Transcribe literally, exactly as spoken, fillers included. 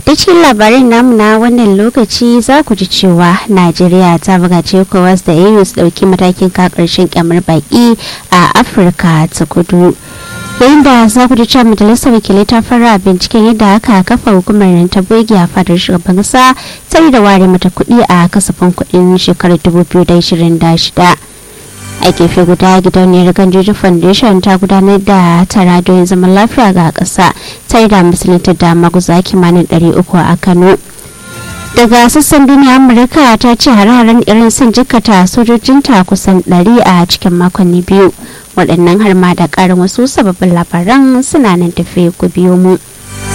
ta cikin labarin namu na wannan lokaci za ku ji cewa Najeriya ta bugace ECOWAS da E U su dauki matakin ka karshen kyamar baki a Afirka ta Kudu. Yayin da za ku ji cewa majalisar wakilai ta fara binciken yadda aka kafa hukumar nan ta bogi a fadar shugaban kasa sai da ware mata kuɗi a kasafin kuɗin shekarar dubu biyu da ashirin da shida. A gefe guda gidauniyar Ganjoji Foundation ta gudanar da tara don zaman lafiya ga ƙasa sai da musulunta da maguza kimanin ɗari uku a Kano. Daga sassan duniya Amurka ta ce hare-haren irin sun jikata sojojinta kusan ɗari a cikin makonni biyu. Waɗannan har ma da ƙarin wasu sababbin labaran suna nan tafe ku biyo mu.